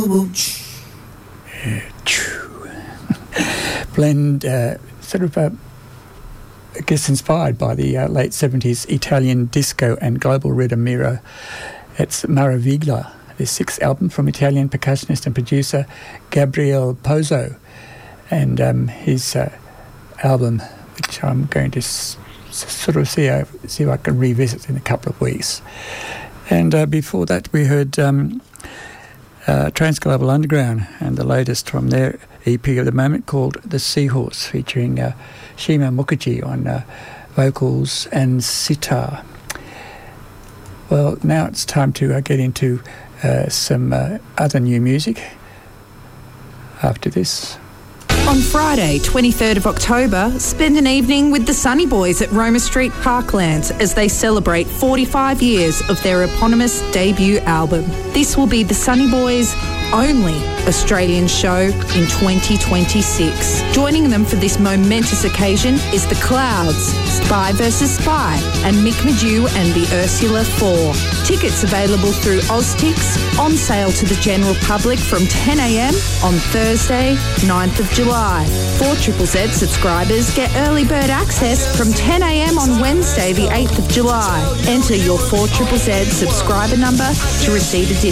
Blend, I guess inspired by the late 70s Italian disco and global rhythm era. It's Maraviglia, the sixth album from Italian percussionist and producer Gabriele Pozzo, and his album, which I'm going to sort of see if I can revisit in a couple of weeks. And before that we heard Transglobal Underground and the latest from their EP of the moment called The Seahorse, featuring Shima Mukherjee on vocals and sitar. Well, now it's time to get into some other new music after this. On Friday, 23rd of October, spend an evening with the Sunny Boys at Roma Street Parklands as they celebrate 45 years of their eponymous debut album. This will be the Sunny Boys' only Australian show in 2026. Joining them for this momentous occasion is The Clouds, Spy vs Spy, and Mick Madew and the Ursula 4. Tickets available through Oztix, on sale to the general public from 10 a.m. on Thursday, 9th of July. 4ZZZ subscribers get early bird access from 10 a.m. on Wednesday, the 8th of July. Enter your 4ZZZ subscriber number to receive a discount.